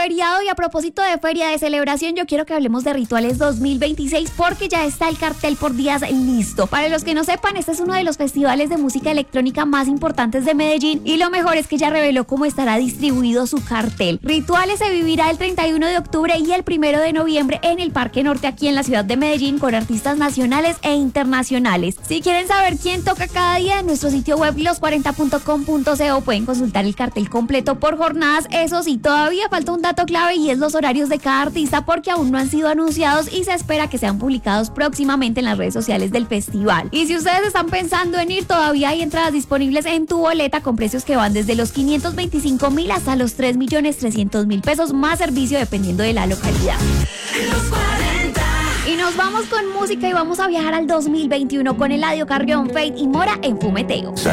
feriado y a propósito de feria de celebración, yo quiero que hablemos de Rituales 2026 porque ya está el cartel por días listo. Para los que no sepan, este es uno de los festivales de música electrónica más importantes de Medellín y lo mejor es que ya reveló cómo estará distribuido su cartel. Rituales se vivirá el 31 de octubre y el 1 de noviembre en el Parque Norte aquí en la ciudad de Medellín con artistas nacionales e internacionales. Si quieren saber quién toca cada día, en nuestro sitio web los40.com.co pueden consultar el cartel completo por jornadas. Eso sí, todavía falta un dato clave y es los horarios de cada artista porque aún no han sido anunciados y se espera que sean publicados próximamente en las redes sociales del festival. Y si ustedes están pensando en ir, todavía hay entradas disponibles en tu boleta con precios que van desde los 525.000 hasta los 3.300.000 pesos más servicio dependiendo de la localidad. Y nos vamos con música y vamos a viajar al 2021 con Eladio Carrión, Fate y Mora en Fumeteo.